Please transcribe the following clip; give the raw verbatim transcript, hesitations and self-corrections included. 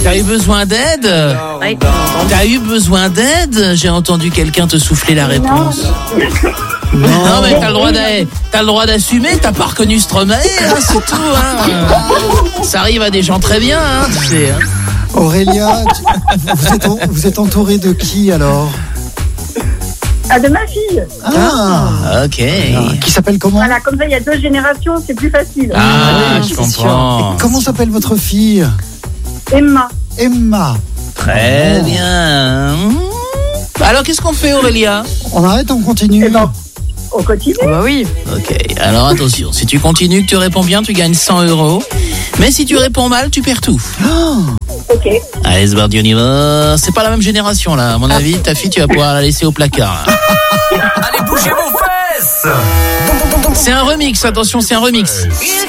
t'as eu besoin d'aide? Oui. T'as eu besoin d'aide? J'ai entendu quelqu'un te souffler la réponse. Non. Non, mais t'as le droit d'a- t'as le droit d'assumer, t'as pas reconnu Stromae, hein, c'est tout, hein. Ça arrive à des gens très bien, hein, tu sais. Hein. Aurélia, tu- vous êtes, en- vous êtes entourée de qui alors? Ah, de ma fille. Ah, Ok. ah, qui s'appelle comment? Voilà, comme ça, il y a deux générations, c'est plus facile. Ah, Oui, je c'est sûr. comprends. Et comment s'appelle votre fille? Emma. Emma. Très Oh. bien. Alors, qu'est-ce qu'on fait, Aurélia? On arrête, on continue. Eh ben, on continue. Bah oui. Ok, alors attention, si tu continues, que tu réponds bien, tu gagnes cent euros. Mais si tu réponds mal, tu perds tout. Ok. Allez, c'est parti, on y va. C'est pas la même génération, là. À mon avis, ta fille, tu vas pouvoir la laisser au placard. Là. Allez, bougez vos fesses. C'est un remix, attention, c'est un remix.